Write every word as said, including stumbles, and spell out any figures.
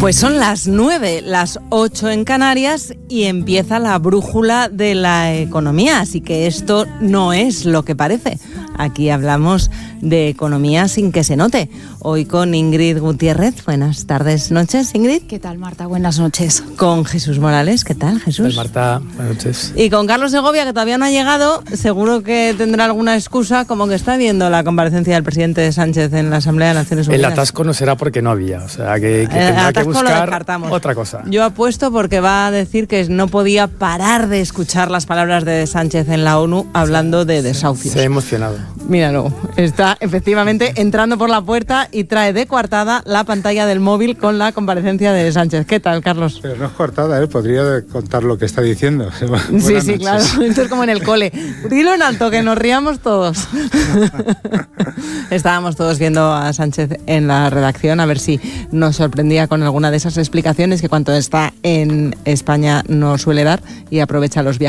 Pues son las nueve, las ocho en Canarias y empieza la brújula de la economía, así que esto no es lo que parece. Aquí hablamos de economía sin que se note. Hoy con Ingrid Gutiérrez. Buenas tardes, noches, Ingrid. ¿Qué tal, Marta? Buenas noches. Con Jesús Morales. ¿Qué tal, Jesús? ¿Qué tal, Marta? Buenas noches. Y con Carlos Segovia, que todavía no ha llegado. Seguro que tendrá alguna excusa, como que está viendo la comparecencia del presidente Sánchez en la Asamblea de Naciones Unidas. El atasco no será porque no había, o sea, que, que tendrá que buscar otra cosa. Yo apuesto porque va a decir que no podía parar de escuchar las palabras de Sánchez en la ONU hablando de desahucios. Se ha emocionado. Míralo, está efectivamente entrando por la puerta y trae de coartada la pantalla del móvil con la comparecencia de Sánchez. ¿Qué tal, Carlos? Pero no es coartada, ¿eh? Podría contar lo que está diciendo. Sí, Buenas sí, noches. claro. Esto es como en el cole. Dilo en alto, que nos riamos todos. Estábamos todos viendo a Sánchez en la redacción a ver si nos sorprendía con alguna de esas explicaciones que cuando está en España no suele dar y aprovecha los viajes